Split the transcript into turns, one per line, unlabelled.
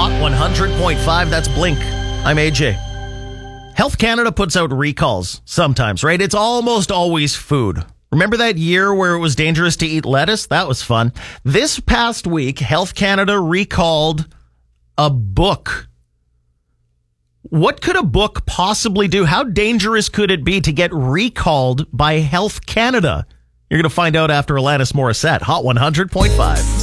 Hot 100.5, that's Blink. I'm AJ. Health Canada puts out recalls sometimes, right? It's almost always food. Remember that year where it was dangerous to eat lettuce? That was fun. This past week, Health Canada recalled a book. What could a book possibly do? How dangerous could it be to get recalled by Health Canada? You're going to find out after Alanis Morissette. Hot 100.5.